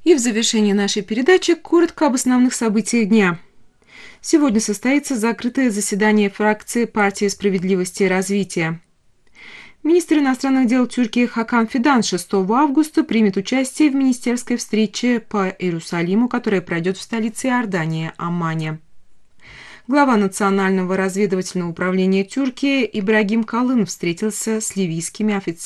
И в завершении нашей передачи коротко об основных событиях дня. Сегодня состоится закрытое заседание фракции партии справедливости и развития. Министр иностранных дел Тюркии Хакан Фидан 6 августа примет участие в министерской встрече по Иерусалиму, которая пройдет в столице Иордании, Аммане. Глава Национального разведывательного управления Тюркии Ибрагим Калын встретился с ливийскими офицерами